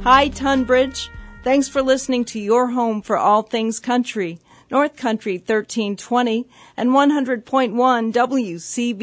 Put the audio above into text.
Hi, Tunbridge. Thanks for listening to your home for all things country, North Country 1320 and 100.1 WCB.